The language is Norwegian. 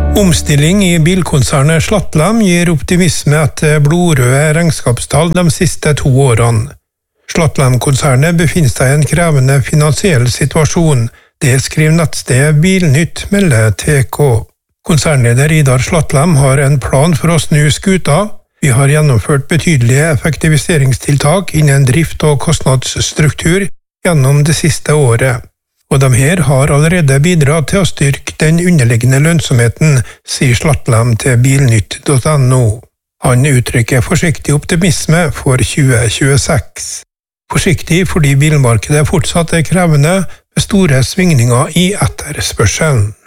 Omstilling i bilkonsernet Slatlam gir optimisme etter blodrøde regnskapstall de siste 2 årene. Slatlam-konsernet befinner seg i en krevende finansiell situasjon. Det skriver nettstedet Bilnytt, melder TK. Konsernleder Idar Slatlam har en plan for å snu skuta. Vi har gjennomført betydelige effektiviseringstiltak innen drift og kostnadsstruktur gjennom det siste året. Og de her har allerede bidratt til å styrke den underliggende lønnsomheten, sier Slatlam til bilnytt.no. Han uttrykker forsiktig optimisme for 2026. Forsiktig fordi bilmarkedet fortsatt er krevende med store svingninger i etterspørselen.